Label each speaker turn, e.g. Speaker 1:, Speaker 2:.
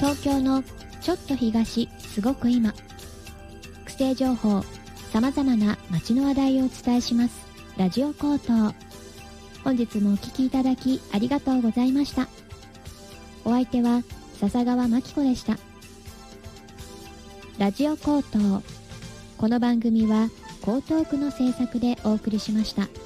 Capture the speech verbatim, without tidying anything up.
Speaker 1: 東京のちょっと東すごく今、区政情報、さまざまな街の話題をお伝えしますラジオコート。本日もお聞きいただきありがとうございました。お相手は笹川真紀子でした。ラジオコート、この番組は江東区の制作でお送りしました。